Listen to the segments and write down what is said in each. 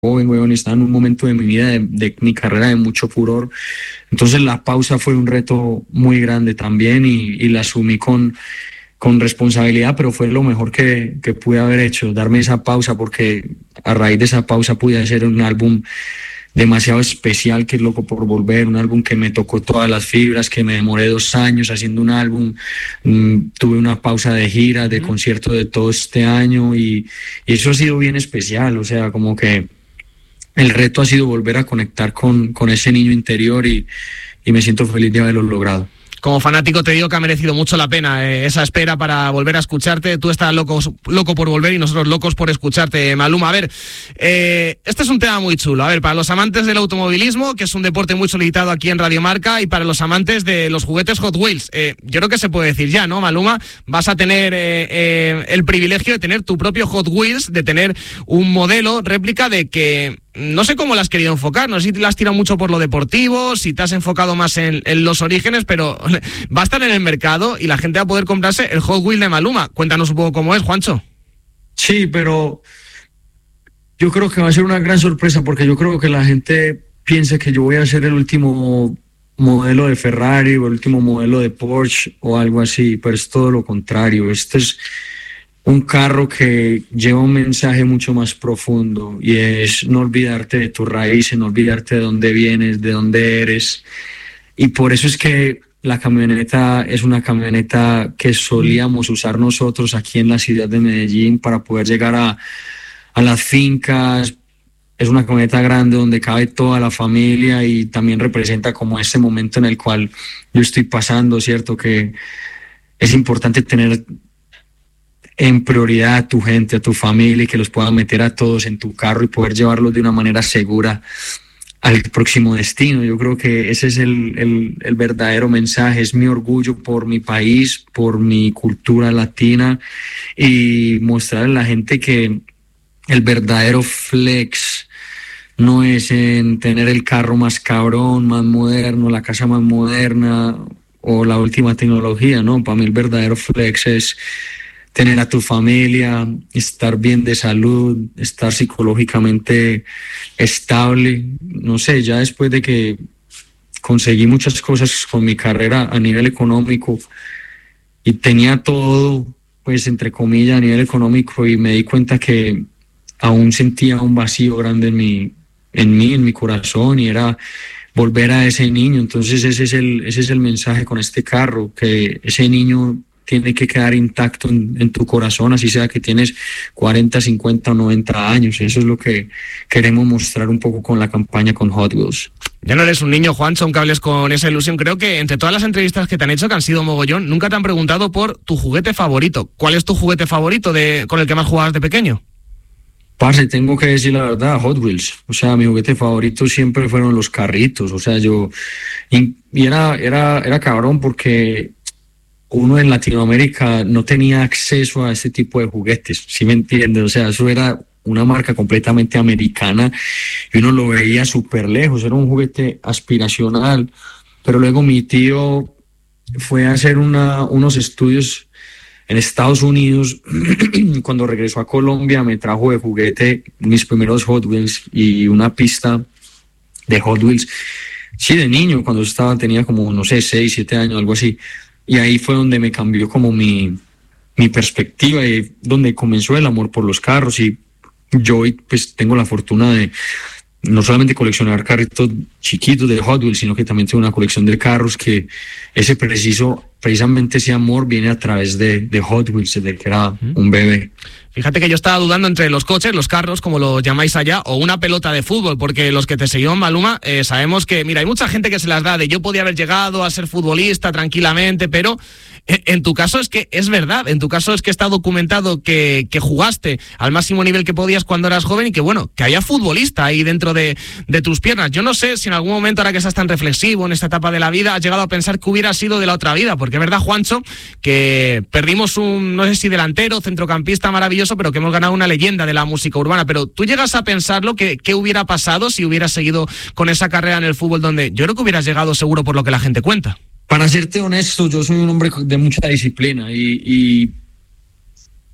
joven, weón, estaba en un momento de mi vida, de mi carrera de mucho furor. Entonces la pausa fue un reto muy grande también y la asumí con responsabilidad, pero fue lo mejor que pude haber hecho, darme esa pausa, porque a raíz de esa pausa pude hacer un álbum demasiado especial, que es Loco por Volver, un álbum que me tocó todas las fibras, que me demoré 2 años haciendo un álbum. Tuve una pausa de gira, de concierto de todo este año y eso ha sido bien especial, o sea, como que el reto ha sido volver a conectar con ese niño interior y me siento feliz de haberlo logrado. Como fanático te digo que ha merecido mucho la pena esa espera para volver a escucharte. Tú estás loco por volver y nosotros locos por escucharte, Maluma. A ver, este es un tema muy chulo. A ver, para los amantes del automovilismo, que es un deporte muy solicitado aquí en Radio Marca, y para los amantes de los juguetes Hot Wheels, yo creo que se puede decir ya, ¿no, Maluma? Vas a tener el privilegio de tener tu propio Hot Wheels, de tener un modelo réplica de que... No sé cómo la has querido enfocar, no sé si te la has tirado mucho por lo deportivo, si te has enfocado más en los orígenes, pero va a estar en el mercado y la gente va a poder comprarse el Hot Wheel de Maluma. Cuéntanos un poco cómo es, Juancho. Sí, pero yo creo que va a ser una gran sorpresa, porque yo creo que la gente piensa que yo voy a ser el último modelo de Ferrari o el último modelo de Porsche o algo así, pero es todo lo contrario. Este es un carro que lleva un mensaje mucho más profundo y es no olvidarte de tus raíces, no olvidarte de dónde vienes, de dónde eres. Y por eso es que la camioneta es una camioneta que solíamos usar nosotros aquí en la ciudad de Medellín para poder llegar a las fincas. Es una camioneta grande donde cabe toda la familia y también representa como este momento en el cual yo estoy pasando, ¿cierto? Que es importante tener en prioridad a tu gente, a tu familia, y que los puedas meter a todos en tu carro y poder llevarlos de una manera segura al próximo destino. Yo creo que ese es el verdadero mensaje, es mi orgullo por mi país, por mi cultura latina, y mostrarle a la gente que el verdadero flex no es en tener el carro más cabrón, más moderno, la casa más moderna o la última tecnología, ¿no? Para mí el verdadero flex es tener a tu familia, estar bien de salud, estar psicológicamente estable. No sé, ya después de que conseguí muchas cosas con mi carrera a nivel económico y tenía todo, pues entre comillas, a nivel económico, y me di cuenta que aún sentía un vacío grande en mi corazón, y era volver a ese niño. Entonces ese es el mensaje con este carro, que ese niño tiene que quedar intacto en tu corazón, así sea que tienes 40, 50 o 90 años. Eso es lo que queremos mostrar un poco con la campaña con Hot Wheels. Ya no eres un niño, Juancho, aunque hables con esa ilusión. Creo que entre todas las entrevistas que te han hecho, que han sido mogollón, nunca te han preguntado por tu juguete favorito. ¿Cuál es tu juguete favorito con el que más jugabas de pequeño? Parce, tengo que decir la verdad, Hot Wheels. O sea, mi juguete favorito siempre fueron los carritos. O sea, era cabrón, porque uno en Latinoamérica no tenía acceso a este tipo de juguetes, ¿sí me entiendes? O sea, eso era una marca completamente americana y uno lo veía súper lejos, era un juguete aspiracional. Pero luego mi tío fue a hacer unos estudios en Estados Unidos. Cuando regresó a Colombia me trajo de juguete mis primeros Hot Wheels y una pista de Hot Wheels. Sí, de niño, cuando tenía como, no sé, 6, 7 años, algo así. Y ahí fue donde me cambió como mi perspectiva, y donde comenzó el amor por los carros. Y yo hoy pues tengo la fortuna de no solamente coleccionar carritos chiquitos de Hot Wheels, sino que también tengo una colección de carros, que precisamente ese amor viene a través de Hot Wheels, desde que era un bebé. Fíjate que yo estaba dudando entre los coches, los carros, como los llamáis allá, o una pelota de fútbol, porque los que te seguimos, Maluma, sabemos que, mira, hay mucha gente que se las da de yo podía haber llegado a ser futbolista tranquilamente, pero en tu caso es que es verdad, en tu caso es que está documentado que jugaste al máximo nivel que podías cuando eras joven, y que bueno, que había futbolista ahí dentro de tus piernas. Yo no sé si en algún momento, ahora que estás tan reflexivo en esta etapa de la vida, has llegado a pensar que hubiera sido de la otra vida, porque es verdad, Juancho, que perdimos un, no sé si delantero, centrocampista maravilloso, pero que hemos ganado una leyenda de la música urbana. Pero tú llegas a pensarlo, qué hubiera pasado si hubieras seguido con esa carrera en el fútbol, donde yo creo que hubieras llegado seguro, por lo que la gente cuenta. Para serte honesto, yo soy un hombre de mucha disciplina y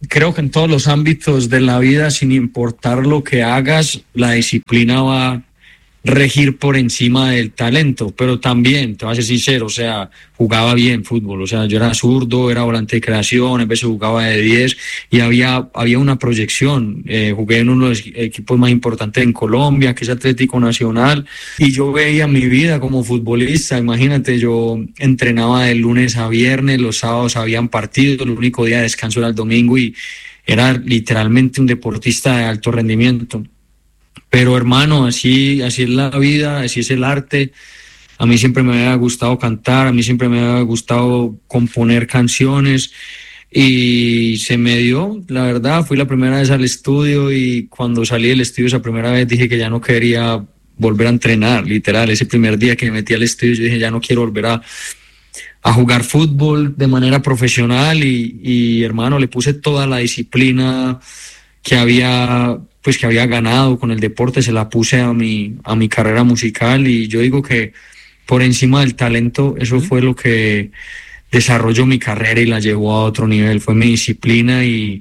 creo que en todos los ámbitos de la vida, sin importar lo que hagas, la disciplina va a regir por encima del talento, pero también, te voy a ser sincero, o sea, jugaba bien fútbol, o sea, yo era zurdo, era volante de creación, a veces jugaba de 10 y había una proyección. Jugué en uno de los equipos más importantes en Colombia, que es Atlético Nacional, y yo veía mi vida como futbolista. Imagínate, yo entrenaba de lunes a viernes, los sábados habían partidos, el único día de descanso era el domingo y era literalmente un deportista de alto rendimiento. Pero hermano, así es la vida, así es el arte. A mí siempre me había gustado cantar, a mí siempre me había gustado componer canciones y se me dio, la verdad. Fui la primera vez al estudio y cuando salí del estudio esa primera vez dije que ya no quería volver a entrenar, literal. Ese primer día que me metí al estudio yo dije ya no quiero volver a jugar fútbol de manera profesional y hermano, le puse toda la disciplina que había ganado con el deporte, se la puse a mi carrera musical, y yo digo que por encima del talento, eso fue lo que desarrolló mi carrera y la llevó a otro nivel. Fue mi disciplina y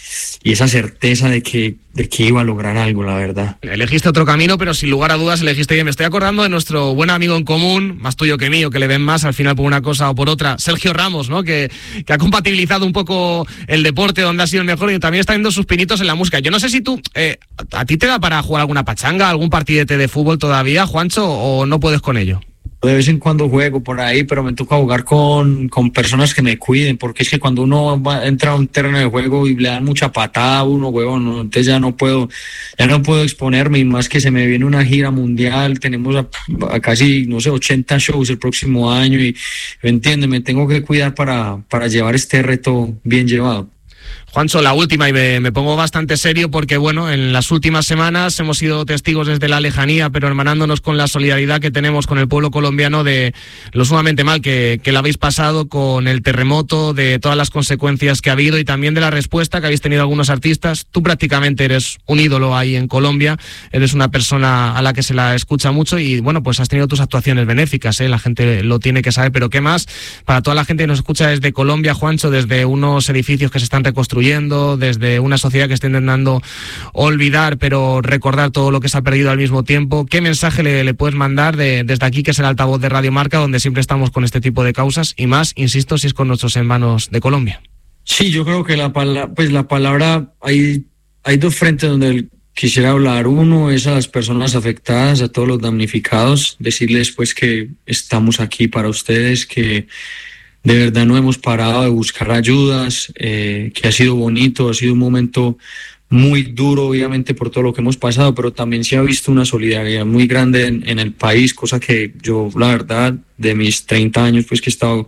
esa certeza de que iba a lograr algo, la verdad. Elegiste otro camino, pero sin lugar a dudas elegiste bien. Me estoy acordando de nuestro buen amigo en común, más tuyo que mío, que le ven más al final por una cosa o por otra, Sergio Ramos, ¿no? Que ha compatibilizado un poco el deporte donde ha sido el mejor y también está viendo sus pinitos en la música. Yo no sé si tú, ¿a ti te da para jugar alguna pachanga, algún partidete de fútbol todavía, Juancho, o no puedes con ello? De vez en cuando juego por ahí, pero me toca jugar con personas que me cuiden, porque es que cuando uno entra a un terreno de juego y le dan mucha patada a uno, huevón, ¿no? Entonces ya no puedo exponerme, y más que se me viene una gira mundial, tenemos a casi, no sé, 80 shows el próximo año y, ¿entiendes? Me tengo que cuidar para llevar este reto bien llevado. Juancho, la última, y me pongo bastante serio porque, bueno, en las últimas semanas hemos sido testigos desde la lejanía, pero hermanándonos con la solidaridad que tenemos con el pueblo colombiano de lo sumamente mal que lo habéis pasado con el terremoto, de todas las consecuencias que ha habido y también de la respuesta que habéis tenido algunos artistas. Tú prácticamente eres un ídolo ahí en Colombia, eres una persona a la que se la escucha mucho y, bueno, pues has tenido tus actuaciones benéficas, la gente lo tiene que saber, pero ¿qué más? Para toda la gente que nos escucha desde Colombia, Juancho, desde unos edificios que se están reconstruyendo, desde una sociedad que está intentando olvidar pero recordar todo lo que se ha perdido al mismo tiempo, ¿qué mensaje le puedes mandar desde aquí, que es el altavoz de Radio Marca, donde siempre estamos con este tipo de causas y más, insisto, si es con nuestros hermanos de Colombia? Sí, yo creo que la palabra, hay dos frentes donde quisiera hablar. Uno es a las personas afectadas, a todos los damnificados, decirles pues que estamos aquí para ustedes, que de verdad no hemos parado de buscar ayudas, que ha sido bonito, ha sido un momento muy duro, obviamente, por todo lo que hemos pasado, pero también se ha visto una solidaridad muy grande en el país, cosa que yo, la verdad, de mis 30 años, pues que he estado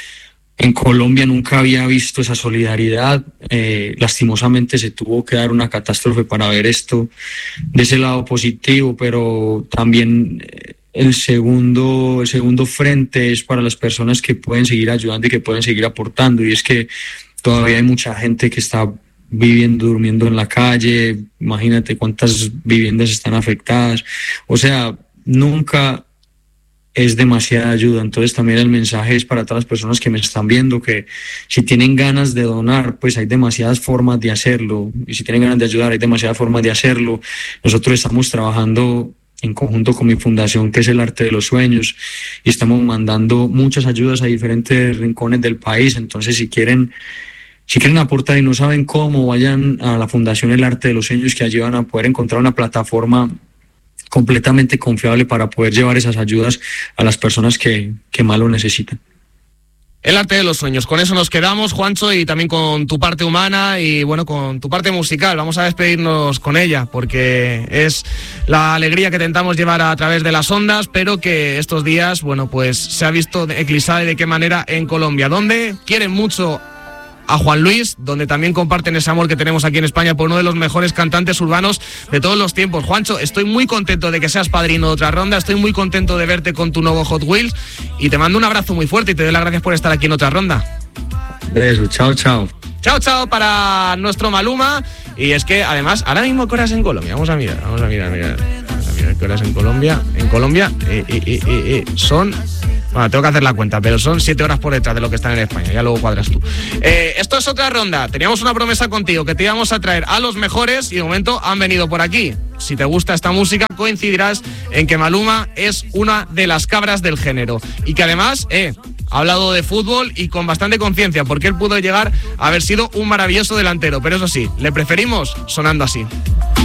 en Colombia, nunca había visto esa solidaridad. Lastimosamente se tuvo que dar una catástrofe para ver esto de ese lado positivo, pero también el segundo frente es para las personas que pueden seguir ayudando y que pueden seguir aportando, y es que todavía hay mucha gente que está durmiendo en la calle. Imagínate cuántas viviendas están afectadas, o sea, nunca es demasiada ayuda. Entonces también el mensaje es para todas las personas que me están viendo, que si tienen ganas de donar, pues hay demasiadas formas de hacerlo, y si tienen ganas de ayudar hay demasiadas formas de hacerlo. Nosotros estamos trabajando en conjunto con mi fundación, que es el Arte de los Sueños, y estamos mandando muchas ayudas a diferentes rincones del país. Entonces si quieren aportar y no saben cómo, vayan a la Fundación El Arte de los Sueños, que allí van a poder encontrar una plataforma completamente confiable para poder llevar esas ayudas a las personas que más lo necesitan. El Arte de los Sueños, con eso nos quedamos, Juancho, y también con tu parte humana y, bueno, con tu parte musical. Vamos a despedirnos con ella, porque es la alegría que intentamos llevar a través de las ondas, pero que estos días, bueno, pues se ha visto eclipsada, y de qué manera en Colombia, donde quieren mucho a Juan Luis, donde también comparten ese amor que tenemos aquí en España por uno de los mejores cantantes urbanos de todos los tiempos. Juancho, estoy muy contento de que seas padrino de Otra Ronda, estoy muy contento de verte con tu nuevo Hot Wheels, y te mando un abrazo muy fuerte y te doy las gracias por estar aquí en Otra Ronda. Beso, chao, chao. Chao, chao para nuestro Maluma. Y es que además, ahora mismo, ¿qué horas en Colombia? Vamos a mirar qué horas en Colombia. Son Bueno, tengo que hacer la cuenta, pero son 7 horas por detrás de lo que están en España, ya luego cuadras tú. Esto es otra ronda. Teníamos una promesa contigo, que te íbamos a traer a los mejores y de momento han venido por aquí. Si te gusta esta música, coincidirás en que Maluma es una de las cabras del género. Y que además, ha hablado de fútbol y con bastante conciencia, porque él pudo llegar a haber sido un maravilloso delantero. Pero eso sí, le preferimos sonando así.